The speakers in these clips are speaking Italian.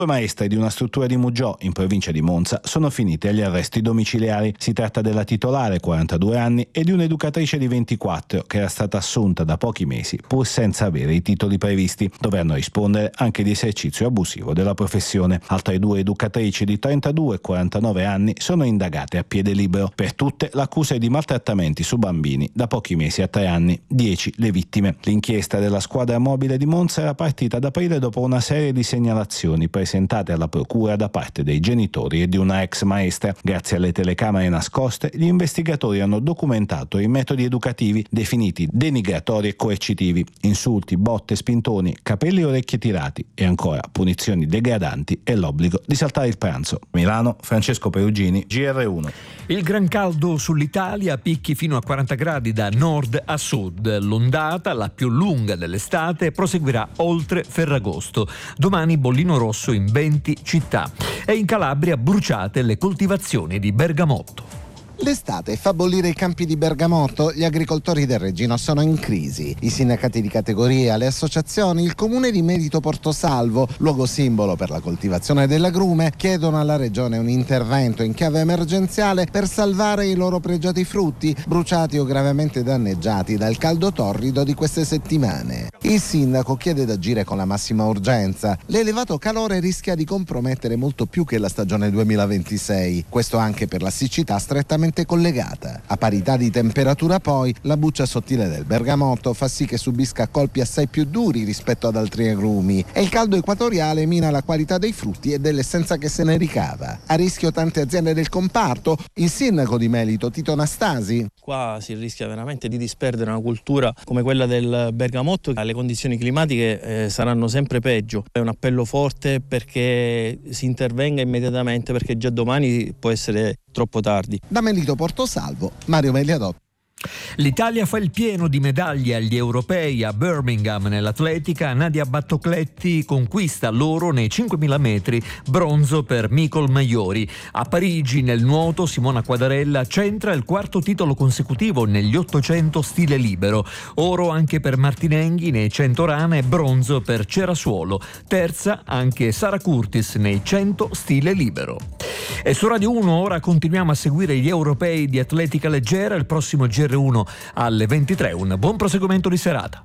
maestre di una struttura di Muggiò, in provincia di Monza, sono finite agli arresti domiciliari. Si tratta della titolare, 42 anni, e di un'educatrice di 24, che era stata assunta da pochi mesi, pur senza avere i titoli previsti. Dovranno rispondere anche di esercizio abusivo della professione. Altre 2 educatrici di 32 e 49 anni sono indagate a piede libero. Per tutte l'accusa è di maltrattamenti su bambini da pochi mesi a 3 anni, 10 le vittime. L'inchiesta della squadra mobile di Monza era partita ad aprile dopo una serie di segnalazioni presentate alla procura da parte dei genitori e di una ex maestra. Grazie alle telecamere nascoste, gli investigatori hanno documentato i metodi educativi definiti denigratori e coercitivi: insulti, botte, spintoni, capelli e orecchie tirati, e ancora punizioni degradanti e l'obbligo di saltare il pranzo. Milano, Francesco Perugini, GR1. Il gran caldo sull'Italia, picchi fino a 40 gradi da nord a sud. L'ondata, la più lunga dell'estate, proseguirà oltre Ferragosto. Domani bollino rosso in 20 città. E in Calabria bruciate le coltivazioni di bergamotto. L'estate fa bollire i campi di bergamotto, gli agricoltori del Regino sono in crisi. I sindacati di categoria, le associazioni, il comune di Melito Portosalvo, luogo simbolo per la coltivazione dell'agrume, chiedono alla regione un intervento in chiave emergenziale per salvare i loro pregiati frutti, bruciati o gravemente danneggiati dal caldo torrido di queste settimane. Il sindaco chiede di agire con la massima urgenza. L'elevato calore rischia di compromettere molto più che la stagione 2026, questo anche per la siccità strettamente collegata. A parità di temperatura poi, la buccia sottile del bergamotto fa sì che subisca colpi assai più duri rispetto ad altri agrumi, e il caldo equatoriale mina la qualità dei frutti e dell'essenza che se ne ricava. A rischio tante aziende del comparto. Il sindaco di Melito, Tito Nastasi: qua si rischia veramente di disperdere una cultura come quella del bergamotto. Le condizioni climatiche saranno sempre peggio. È un appello forte perché si intervenga immediatamente, perché già domani può essere troppo tardi. Da Melito Portosalvo, Mario Megliadotto. L'Italia fa il pieno di medaglie agli europei. A Birmingham nell'atletica Nadia Battocletti conquista l'oro nei 5.000 metri, bronzo per Micol Maiori. A Parigi nel nuoto Simona Quadarella centra il 4º titolo consecutivo negli 800 stile libero, oro anche per Martinenghi nei 100 rana e bronzo per Cerasuolo, terza anche Sara Curtis nei 100 stile libero. E su Radio 1 ora continuiamo a seguire gli europei di atletica leggera, il prossimo GR1 alle 23. Un buon proseguimento di serata.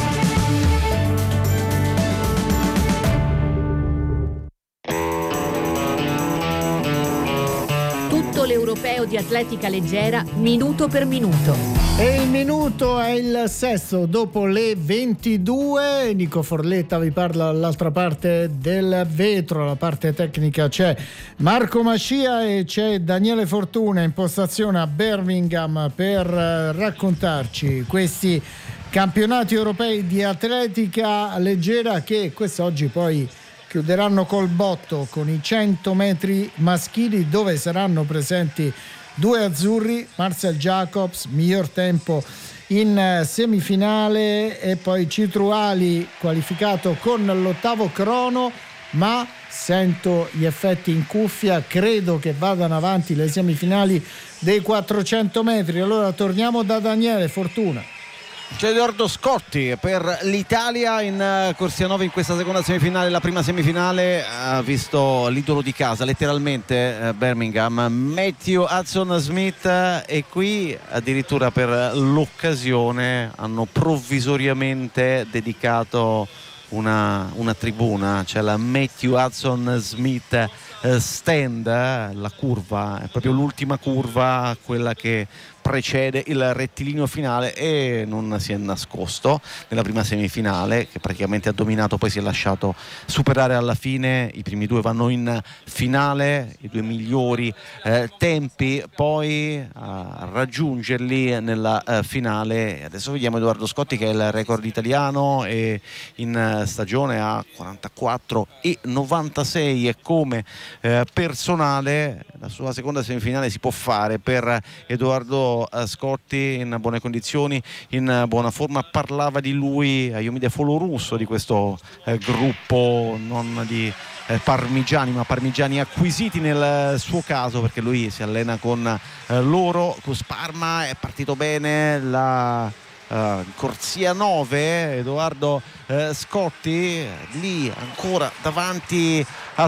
Tutto l'europeo di atletica leggera, minuto per minuto. E il minuto è il sesto dopo le 22. Nico Forletta vi parla dall'altra parte del vetro. La parte tecnica c'è Marco Mascia e c'è Daniele Fortuna in postazione a Birmingham per raccontarci questi campionati europei di atletica leggera, che quest'oggi poi chiuderanno col botto con i 100 metri maschili, dove saranno presenti 2 azzurri, Marcel Jacobs, miglior tempo in semifinale, e poi Citruali qualificato con l'8º crono, ma sento gli effetti in cuffia, credo che vadano avanti le semifinali dei 400 metri. Allora torniamo da Daniele Fortuna. C'è Edoardo Scotti per l'Italia in Corsia 9 in questa seconda semifinale. La prima semifinale ha visto l'idolo di casa letteralmente, Birmingham, Matthew Hudson-Smith, e qui addirittura per l'occasione hanno provvisoriamente dedicato una tribuna. C'è la Matthew Hudson-Smith stand, la curva è proprio l'ultima curva, quella che precede il rettilineo finale, e non si è nascosto nella prima semifinale, che praticamente ha dominato, poi si è lasciato superare alla fine. I primi 2 vanno in finale, i 2 migliori tempi poi a raggiungerli nella finale. Adesso vediamo Edoardo Scotti, che è il record italiano, e in stagione ha 44,96, e come personale la sua seconda semifinale si può fare per Edoardo Scotti, in buone condizioni, in buona forma. Parlava di lui a Iomide Folorusso, di questo gruppo non di parmigiani, ma parmigiani acquisiti nel suo caso, perché lui si allena con loro. Cus Parma è partito bene, la corsia 9, Edoardo Scotti lì ancora davanti a